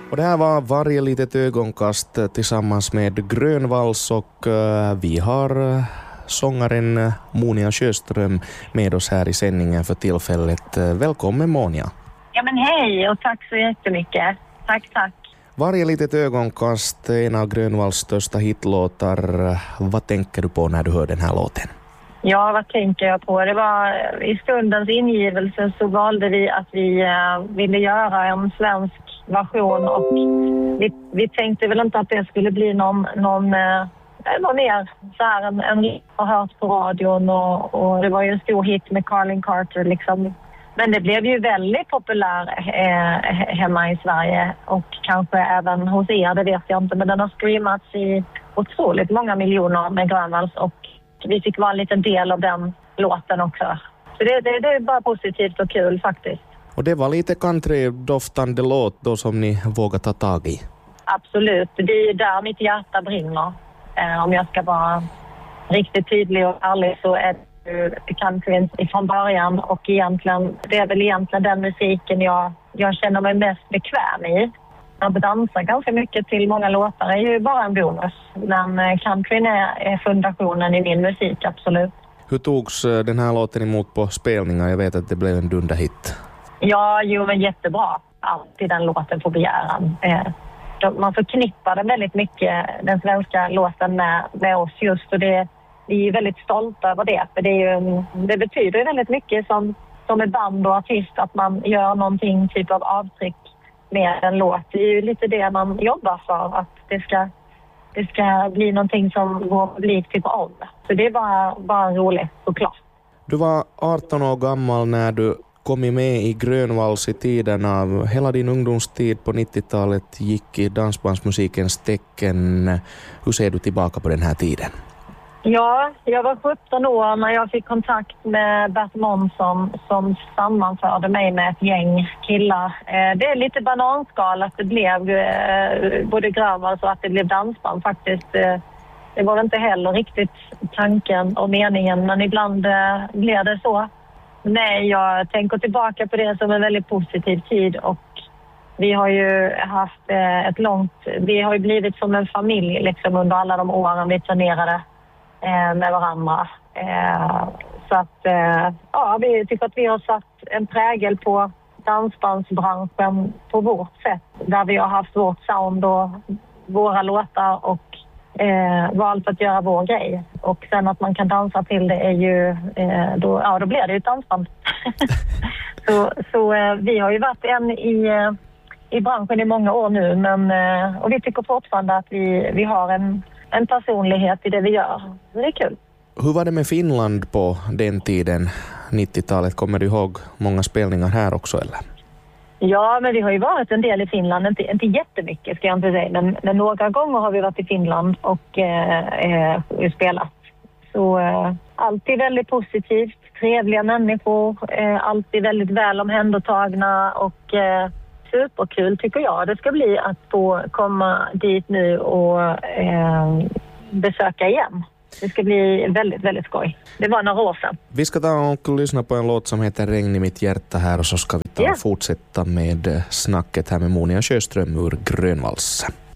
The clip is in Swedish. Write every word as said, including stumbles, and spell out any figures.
Och det här var Varje litet ögonkast tillsammans med Grönvalls och uh, vi har uh, sångaren Monia Sjöström med oss här i sändningen för tillfället. Uh, välkommen Monia. Ja men hej och tack så jättemycket. Tack, tack. Varje litet ögonkast, en av Grönvalls största hitlåtar. Vad tänker du på när du hör den här låten? Ja, vad tänker jag på? Det var i stundens ingivelse så valde vi att vi uh, ville göra en svensk version och vi, vi tänkte väl inte att det skulle bli någon, någon, uh, någon mer så här en, en har hört på radion och, och det var ju en stor hit med Carlin Carter liksom. Men det blev ju väldigt populär eh, hemma i Sverige och kanske även hos er, det vet jag inte, men den har streamats i otroligt många miljoner med Grönvalls och vi fick vara en liten del av den låten också. Så det, det, det är bara positivt och kul faktiskt. Och det var lite country-doftande låt då som ni vågar ta tag i? Absolut, det är där mitt hjärta brinner. Eh, om jag ska vara riktigt tydlig och ärlig så är det country från början och egentligen, det är väl egentligen den musiken jag, jag känner mig mest bekväm i. Att dansa ganska mycket till många låtar är ju bara en bonus. Men countryn är fundationen i min musik, absolut. Hur togs den här låten emot på spelningar? Jag vet att det blev en dunderhit. Ja, jo men jättebra. Alltid den låten på begäran. Man förknippade väldigt mycket den svenska låten med, med oss just och det, vi är väldigt stolta över det. För det, är ju, det betyder väldigt mycket som, som ett band och artist att man gör någonting typ av avtryck med en låt. Det är ju lite det man jobbar för, att det ska, det ska bli någonting som vår publik tycker om. Så det är bara, bara roligt, såklart. Du var arton år gammal när du kom med i Grönvalls i tiden av hela din ungdomstid på nittiotalet gick i dansbandsmusikens tecken. Hur ser du tillbaka på den här tiden? Ja, jag var sjutton år när jag fick kontakt med Bert Månsson som sammanförde mig med ett gäng killar. Det är lite bananskal att det blev både Grönvalls och att det blev dansband faktiskt. Det var inte heller riktigt tanken och meningen, men ibland blev det så. Nej, jag tänker tillbaka på det som en väldigt positiv tid och vi har ju haft ett långt, vi har ju blivit som en familj liksom under alla de åren vi turnerade med varandra. Så att ja, vi tycker att vi har satt en prägel på dansbandsbranschen på vårt sätt. Där vi har haft vårt sound och våra låtar och eh, valt att göra vår grej. Och sen att man kan dansa till det är ju, eh, då, ja då blir det ju ett dansband. så så eh, vi har ju varit en i, eh, i branschen i många år nu men, eh, och vi tycker fortfarande att vi, vi har en en personlighet i det vi gör. Det är kul. Hur var det med Finland på den tiden, nittiotalet? Kommer du ihåg många spelningar här också eller? Ja, men vi har ju varit en del i Finland. Inte, inte jättemycket ska jag inte säga. Men, men några gånger har vi varit i Finland och eh, eh, spelat. Så eh, alltid väldigt positivt. Trevliga människor. Eh, alltid väldigt väl omhändertagna och eh, superkul tycker jag. Det ska bli att få komma dit nu och eh, besöka igen. Det ska bli väldigt, väldigt skoj. Det var några år sedan. Vi ska ta och lyssna på en låt som heter Regn i mitt hjärta här och så ska vi ta och fortsätta med snacket här med Monia Sjöström ur Grönvalls.